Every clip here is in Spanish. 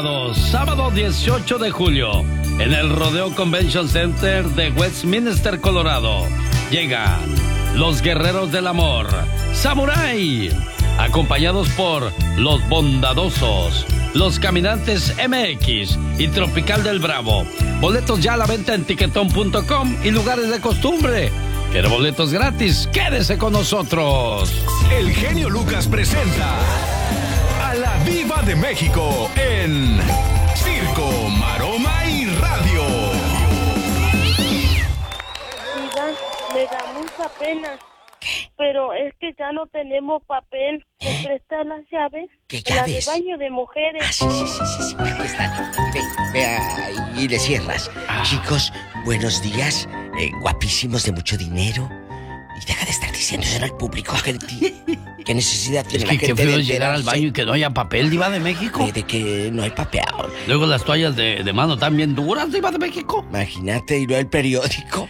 Sábado 18 de julio, en el Rodeo Convention Center de Westminster, Colorado, llegan los Guerreros del Amor, Samurai, acompañados por Los Bondadosos, Los Caminantes MX y Tropical del Bravo. Boletos ya a la venta en tiquetón.com y lugares de costumbre. ¿Quiere boletos gratis? ¡Quédese con nosotros! El genio Lucas presenta a la Diva de México en Circo, Maroma y Radio. Diva, me da mucha pena, pero es que ya no tenemos papel. ¿Me prestan las llaves? ¿Qué La de llaves? baño de mujeres. Sí. Aquí están. Ve ahí y le cierras. Chicos, buenos días. Guapísimos, de mucho dinero. Y deja de estar diciéndoselo al público, gente. ¿Qué necesidad tiene la gente qué feo de es llegar al baño y que no haya papel, Diva de México. De que no hay papel. Luego las toallas de mano están bien duras, Diva de México. Imagínate, y no el periódico.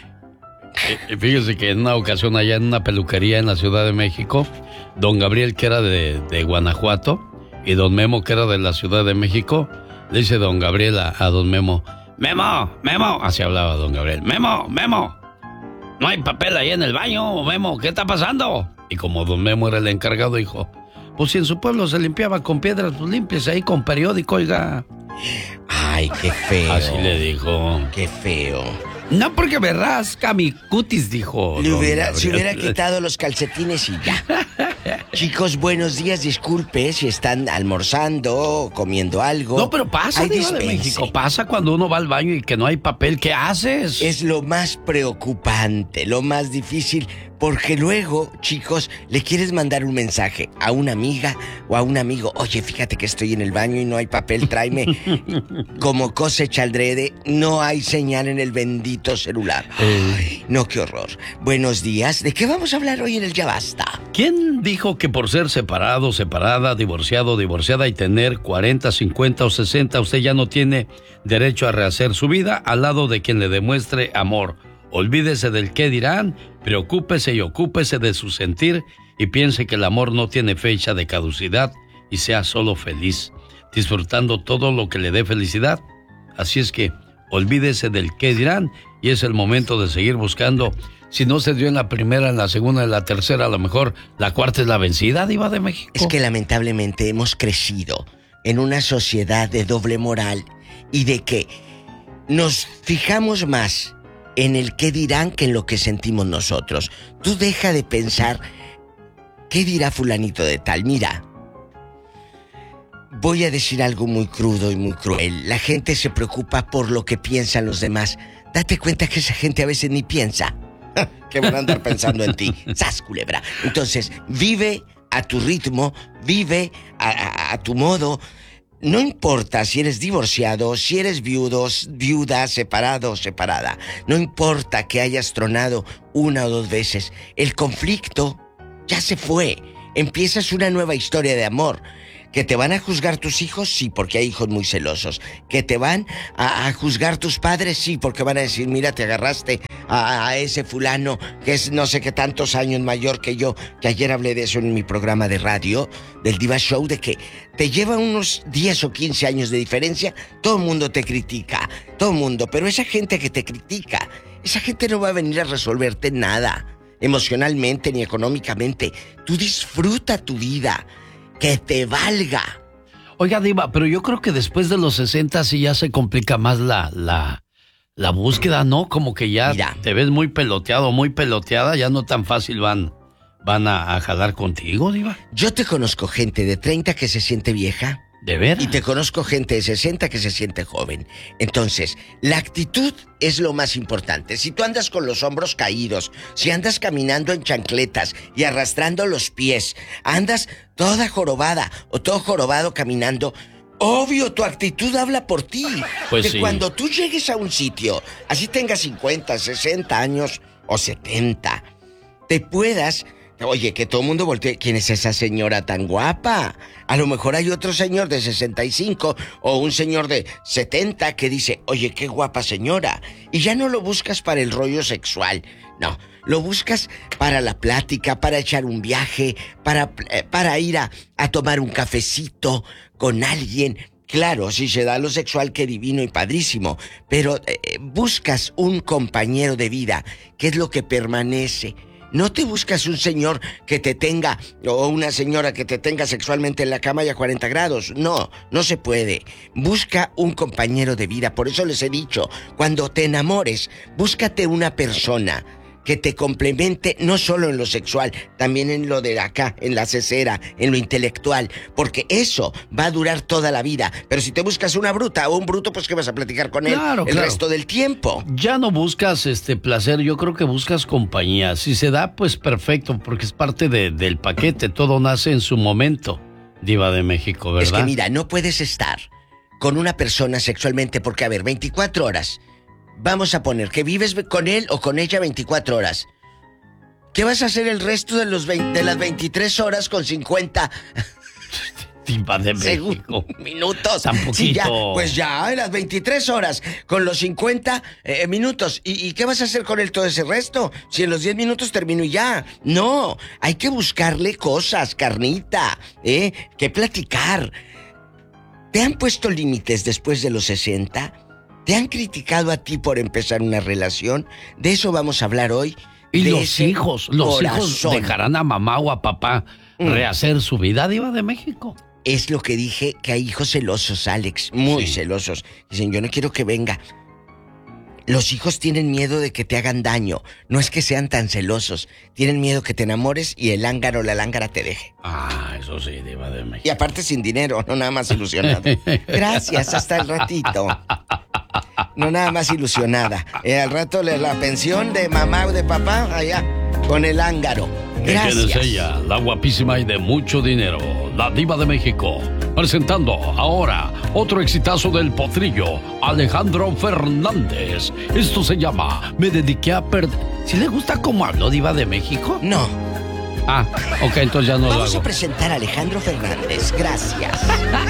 Fíjese que en una ocasión allá en una peluquería en la Ciudad de México, don Gabriel, que era de Guanajuato, y don Memo, que era de la Ciudad de México, le dice don Gabriel a don Memo: Memo, así hablaba don Gabriel, Memo, no hay papel ahí en el baño, Memo, ¿qué está pasando? Y como don Memo era el encargado, dijo: pues si en su pueblo se limpiaba con piedras, pues límpiese ahí con periódico, oiga. Ay, qué feo. Así le dijo. Qué feo. No, porque me rasca mi cutis, dijo. Se hubiera quitado los calcetines y ya. Chicos, buenos días. Disculpe si están almorzando o comiendo algo. No, pero pasa, Diva de México. Pasa cuando uno va al baño y que no hay papel. ¿Qué haces? Es lo más preocupante, lo más difícil. Porque luego, chicos, le quieres mandar un mensaje a una amiga o a un amigo: oye, fíjate que estoy en el baño y no hay papel, tráeme. Como cosecha aldrede, no hay señal en el bendito celular. Ay, no, qué horror. Buenos días. ¿De qué vamos a hablar hoy en el Ya Basta? ¿Quién dijo que por ser separado, separada, divorciado, divorciada y tener 40, 50 o 60, usted ya no tiene derecho a rehacer su vida al lado de quien le demuestre amor? Olvídese del qué dirán, preocúpese y ocúpese de su sentir y piense que el amor no tiene fecha de caducidad y sea solo feliz, disfrutando todo lo que le dé felicidad. Así es que olvídese del qué dirán y es el momento de seguir buscando. Si no se dio en la primera, en la segunda, en la tercera, a lo mejor la cuarta es la vencida, Diva de México. Es que lamentablemente hemos crecido en una sociedad de doble moral y de que nos fijamos más en el qué dirán que en lo que sentimos nosotros. Tú deja de pensar qué dirá fulanito de tal. Mira, voy a decir algo muy crudo y muy cruel. La gente se preocupa por lo que piensan los demás. Date cuenta que esa gente a veces ni piensa que van a andar pensando en ti. ¡Sas, culebra! Entonces, vive a tu ritmo, vive a tu modo. No importa si eres divorciado, si eres viuda, separado o separada. No importa que hayas tronado una o dos veces. El conflicto ya se fue. Empiezas una nueva historia de amor. ¿Que te van a juzgar tus hijos? Sí, porque hay hijos muy celosos. ¿Que te van a juzgar tus padres? Sí, porque van a decir: mira, te agarraste a ese fulano que es no sé qué tantos años mayor que yo, que ayer hablé de eso en mi programa de radio, del Diva Show, de que te lleva unos 10 o 15 años de diferencia. Todo el mundo te critica, todo el mundo, pero esa gente que te critica, esa gente no va a venir a resolverte nada, emocionalmente ni económicamente. Tú disfruta tu vida. ¡Que te valga! Oiga, Diva, pero yo creo que después de los 60 sí ya se complica más la búsqueda, ¿no? Como que ya Mira, te ves muy peloteado, muy peloteada, ya no tan fácil van a jalar contigo, Diva. Yo te conozco gente de 30 que se siente vieja. ¿De veras? Y te conozco gente de 60 que se siente joven. Entonces, la actitud es lo más importante. Si tú andas con los hombros caídos, si andas caminando en chancletas y arrastrando los pies, andas toda jorobada o todo jorobado caminando, obvio, tu actitud habla por ti. Pues que sí. Cuando tú llegues a un sitio, así tengas 50, 60 años o 70, te puedas... Oye, que todo el mundo voltee. ¿Quién es esa señora tan guapa? A lo mejor hay otro señor de 65 o un señor de 70 que dice: oye, qué guapa señora. Y ya no lo buscas para el rollo sexual. No, lo buscas para la plática, para echar un viaje, para ir a tomar un cafecito con alguien Claro, si se da lo sexual, qué divino y padrísimo, pero buscas un compañero de vida, que es lo que permanece. No te buscas un señor que te tenga, o una señora que te tenga sexualmente en la cama y a 40 grados. No, no se puede. Busca un compañero de vida. Por eso les he dicho, cuando te enamores, búscate una persona que te complemente no solo en lo sexual, también en lo de acá, en la cesera, en lo intelectual, porque eso va a durar toda la vida. Pero si te buscas una bruta o un bruto, pues ¿qué vas a platicar con él el resto del tiempo? Ya no buscas placer, yo creo que buscas compañía. Si se da, pues perfecto, porque es parte del paquete, todo nace en su momento, Diva de México, ¿verdad? Es que mira, no puedes estar con una persona sexualmente porque, a ver, 24 horas... Vamos a poner que vives con él o con ella 24 horas. ¿Qué vas a hacer el resto de las 23 horas con 50 Diva de México? Minutos. Tan poquito. Sí, ya, pues ya, en las 23 horas con los 50 minutos. ¿Y qué vas a hacer con él todo ese resto? Si en los 10 minutos termino y ya. No, hay que buscarle cosas, carnita, que platicar. ¿Te han puesto límites después de los 60? ¿Te han criticado a ti por empezar una relación? De eso vamos a hablar hoy. Y los hijos dejarán a mamá o a papá rehacer su vida, Diva de México. Es lo que dije, que hay hijos celosos, Alex, muy celosos. Dicen, yo no quiero que venga. Los hijos tienen miedo de que te hagan daño. No es que sean tan celosos. Tienen miedo que te enamores y el lángaro o la lángara te deje. Ah, eso sí, Diva de México. Y aparte sin dinero, no nada más ilusionado. Gracias, hasta el ratito. No nada más ilusionada. Al rato la pensión de mamá o de papá allá con el lángaro. Gracias. ¿Quién es ella? La guapísima y de mucho dinero, la Diva de México. Presentando ahora otro exitazo del potrillo, Alejandro Fernández. Esto se llama Me dediqué a perder. ¿Sí le gusta cómo habló, Diva de México? No. Ah, ok, entonces ya no lo hago. Vamos a presentar a Alejandro Fernández. Gracias.